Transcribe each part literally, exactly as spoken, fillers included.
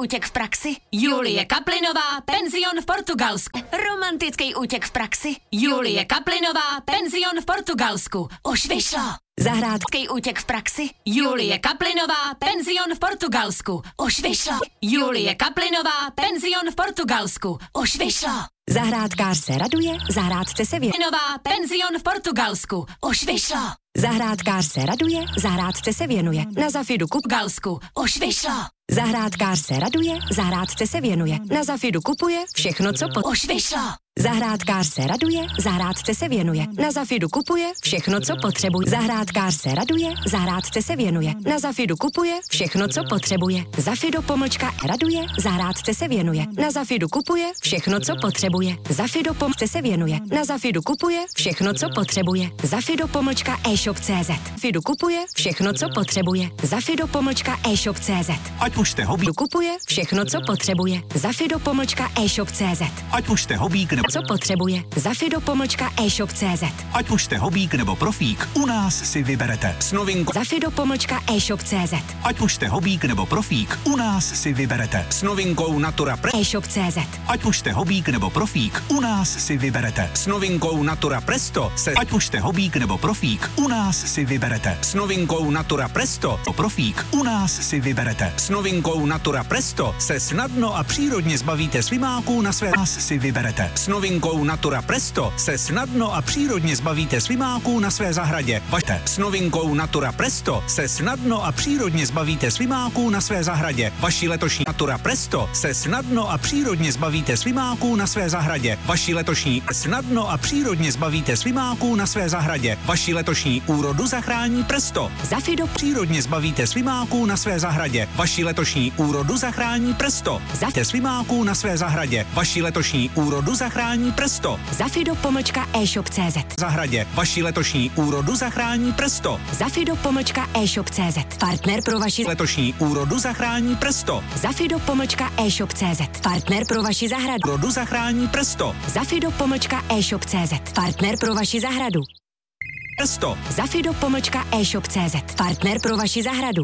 útěk v praxi? Julie Kaplinová, penzion v Portugalsku. Romantický útěk v praxi? Julie Kaplinová, penzion v Portugalsku. Už vyšlo. Zahrádský útěk v praxi? Julie Kaplinová, penzion v Portugalsku. Už vyšlo. Julie Kaplinová, penzion v Portugalsku. Už vyšlo. Zahrádkář se raduje, zahrádce se věnuje. Nová penzion v Portugalsku. Už vyšlo. Zahrádkář se raduje, zahrádce se věnuje. Na Zafidu kup Portugalsku. Už vyšlo. Zahrádkář se raduje, zahrádce se věnuje. Na Zafidu kupuje všechno, co po... Už vyšlo. Zahrádkář se raduje, zahrádce se věnuje. Na Zafidu kupuje všechno, co potřebuje. Zahrádkář se raduje, zahrádce se věnuje. Na Zafidu kupuje všechno, co potřebuje. Zafido pomlčka raduje, zahrádce se věnuje. Na Zafidu kupuje všechno, co potřebuje. Zafido pomlčka se věnuje. Na Zafidu kupuje všechno, co potřebuje. Zafido pomlčka e-shop tečka cé zet. Zafidu kupuje všechno, co potřebuje. Zafido pomlčka e-shop tečka cé zet. Ať už jste hobík, kupuje všechno, co potřebuje. Zafido pomlčka e-shop tečka cé zet. Ať už jste hobík nebo co potřebuje. Zafido pomlčka e-shop tečka cé zet. Ať už jste hobík nebo profík, u nás si vyberete. S novinkou Zafido pomlčka e-shop tečka cé zet. Ať už jste hobík nebo profík, u nás si vyberete. S novinkou Natura Presto e-shop tečka cé zet. Ať už jste hobík nebo profík, u nás si vyberete. S novinkou Natura Presto se ať už jste hobík nebo profík, u nás si vyberete. S novinkou Natura Presto o profík, u nás si vyberete. S novinkou Natura Presto se snadno a přírodně zbavíte svimáků na své nás si vyberete. S novinkou Natura Presto se snadno a přírodně zbavíte svimáků na své zahradě. Vašte. S novinkou Natura Presto se snadno a přírodně zbavíte svimáků na své zahradě. Vaši letošní Natura Presto se snadno a přírodně zbavíte svimáků na své zahradě. Vaši letošní snadno a přírodně zbavíte svimáků na své zahradě. Vaši letošní úrodu zachrání Presto. Zafido Přírodně zbavíte svimáků na své zahradě. Vaši letošní úrodu zachrání Presto. Zafte svimáků na své zahradě. Vaši letošní úrodu zachrání Presto. Zafido pomlčka e-shop tečka cé zet. Zahradě. Vaši letošní úrodu zachrání Presto. Zafido pomlčka e-shop tečka cé zet. Partner pro vaši letošní úrodu zachrání Presto. Zafido pomlčka e-shop tečka cé zet. Partner pro vaši zahradu. Úrodu zachrání Presto. Zafido pomlčka e-shop tečka cé zet. Partner pro vaši zahradu. Presto. Zafido pomlčka e-shop tečka cé zet. Partner pro vaši zahradu.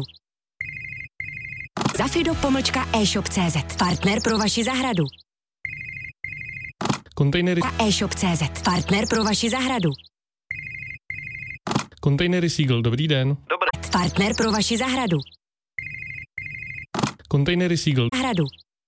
Zafido pomlčka e-shop tečka cé zet. Partner pro vaši zahradu. Kontejnery e-shop tečka cé zet. Partner pro vaši zahradu. Kontejnery Seagull, dobrý den. Dobrý. Partner pro vaši zahradu. Kontejnery Seagull. Zahradu.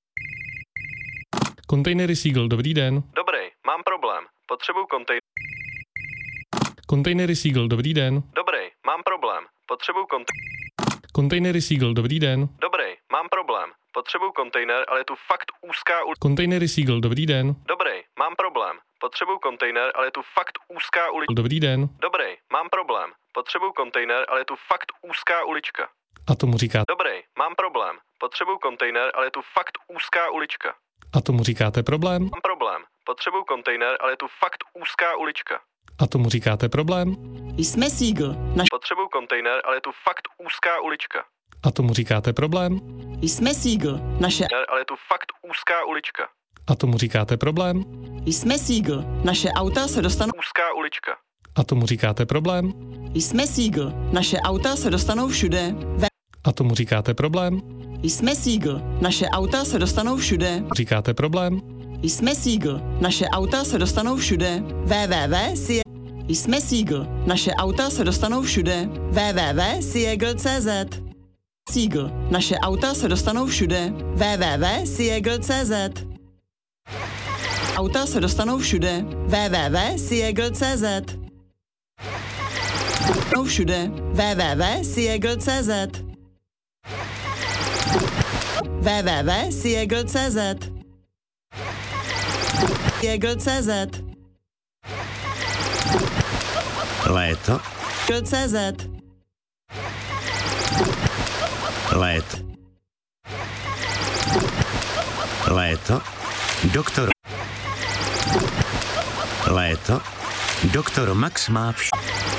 Kontejnery Seagull, dobrý den. Dobrý, mám problém. Potřebuju kontejner. Kontejnery Seagull, dobrý den. Dobrý, mám problém. Potřebuju kontejner. Kontejnery Seagull, dobrý den. Dobrý, mám problém. Potřebuju kontejner, ale je tu fakt úzká ulička. Kontejnery Seagull, dobrý den. Dobrý, mám problém. Potřebuju kontejner, ale je tu fakt úzká ulička. Dobrý den. Dobrý, mám problém. Potřebuju kontejner, ale je tu fakt úzká ulička. A tomu říkáte. Dobrý, mám problém. Potřebuju kontejner, ale je tu fakt úzká ulička. A tomu říkáte problém? Mám problém. Potřebuju kontejner, ale je tu fakt úzká ulička. A tomu říkáte problém? Jsme Seagull. Naš... Potřebuju kontejner, ale je tu fakt úzká ulička. A tomu říkáte problém? Jsme Seagull. Naše... Ale je tu fakt úzká ulička. A tomu říkáte problém? Jsme Seagull. Naše auta se dostanou... Úzká ulička. A tomu říkáte problém? Jsme Seagull. Naše auta se dostanou všude. Ve... A tomu říkáte problém? Jsme Seagull. Naše auta se dostanou všude. Říkáte problém? Jsme Seagull. Naše auta se dostanou všude. www. Jsme Seagull. Naše auta se dostanou všude. www tečka seagull tečka cé zet. Seagull. Naše auta se dostanou všude. www tečka seagull tečka cé zet. Auta se dostanou všude. www tečka seagull tečka cé zet. No všude. www tečka seagull tečka cé zet. www tečka seagull tečka cé zet. seagull tečka cé zet. Léto. .cz. Lét. Léto. Doktor. Léto. Doktor Max má vše.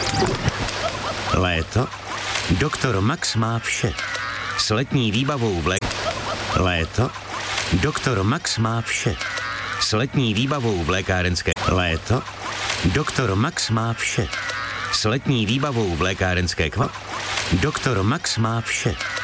Léto. Doktor Max má vše. S letní výbavou v lé... Léto. Doktor Max má vše. S letní výbavou v lékárenské... Léto. Doktor Max má vše. S letní výbavou v lékárenské kva... Doktor Max má vše.